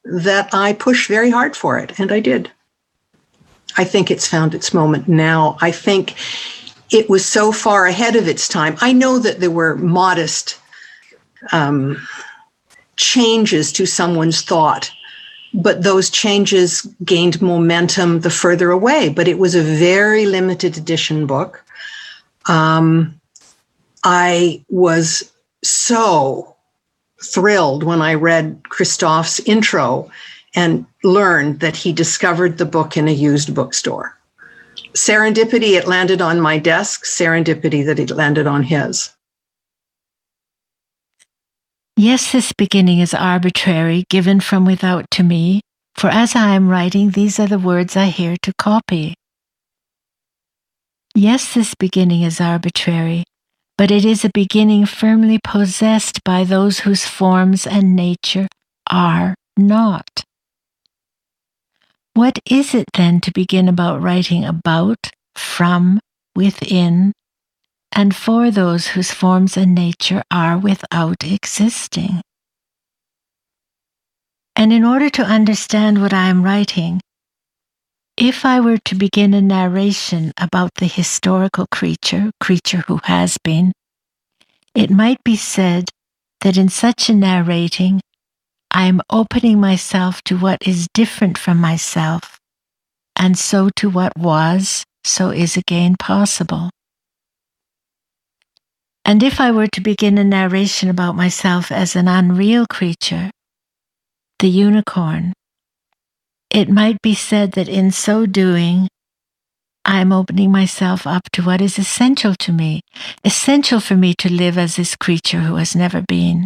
that I push very hard for it, and I did. I think it's found its moment now. I think it was so far ahead of its time. I know that there were modest changes to someone's thought, but those changes gained momentum the further away. But it was a very limited edition book. I was so thrilled when I read Christophe's intro and learned that he discovered the book in a used bookstore. Serendipity, it landed on my desk. Serendipity that it landed on his. Yes, this beginning is arbitrary, given from without to me, for as I am writing, these are the words I hear to copy. Yes, this beginning is arbitrary, but it is a beginning firmly possessed by those whose forms and nature are not. What is it then to begin about writing about, from, within, and for those whose forms and nature are without existing? And in order to understand what I am writing, if I were to begin a narration about the historical creature who has been, it might be said that in such a narrating, I am opening myself to what is different from myself, and so to what was, so is again possible. And if I were to begin a narration about myself as an unreal creature, the unicorn, it might be said that in so doing, I am opening myself up to what is essential to me, essential for me to live as this creature who has never been.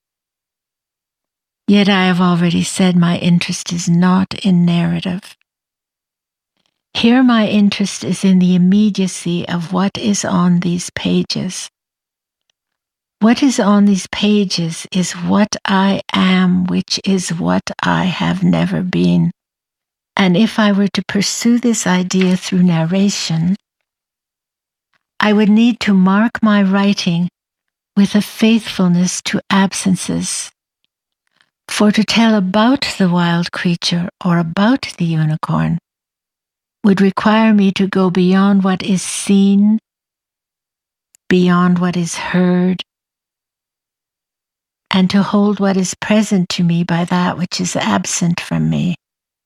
Yet I have already said my interest is not in narrative. Here my interest is in the immediacy of what is on these pages. What is on these pages is what I am, which is what I have never been. And if I were to pursue this idea through narration, I would need to mark my writing with a faithfulness to absences. For to tell about the wild creature or about the unicorn would require me to go beyond what is seen, beyond what is heard, and to hold what is present to me by that which is absent from me.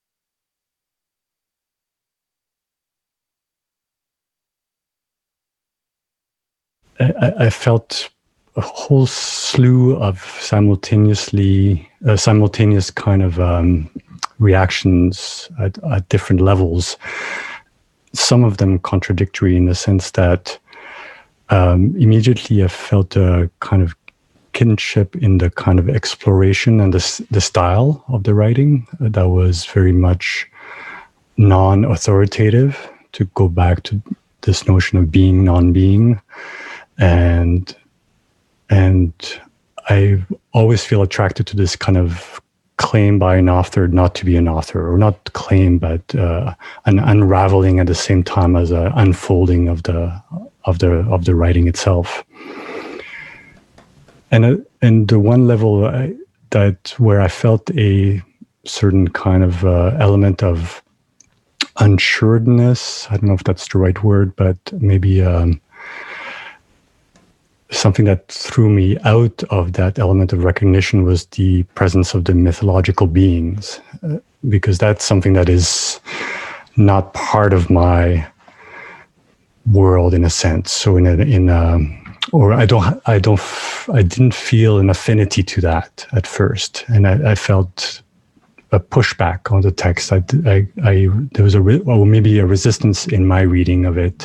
I felt a whole slew of simultaneous kind of reactions at different levels. Some of them contradictory in the sense that immediately I felt a kind of kinship in the kind of exploration and the style of the writing that was very much non-authoritative, to go back to this notion of being, non-being. And I always feel attracted to this kind of claim by an author not to be an author, or not claim, but an unraveling at the same time as an unfolding of the writing itself. And the one level where I felt a certain kind of element of unsureness, I don't know if that's the right word, but maybe something that threw me out of that element of recognition was the presence of the mythological beings, because that's something that is not part of my world in a sense. So I didn't feel an affinity to that at first, and I felt a pushback on the text. There was maybe a resistance in my reading of it,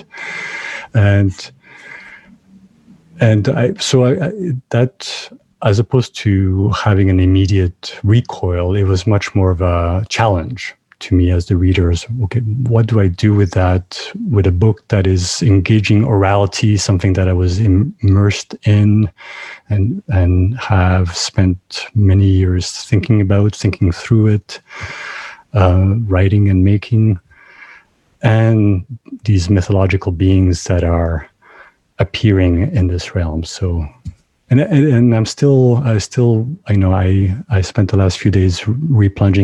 that, as opposed to having an immediate recoil, it was much more of a challenge to me as the reader. Okay, what do I do with that, with a book that is engaging orality, something that I was immersed in and have spent many years thinking through it, writing and making, and these mythological beings that are appearing in this realm. So, and I spent the last few days replunging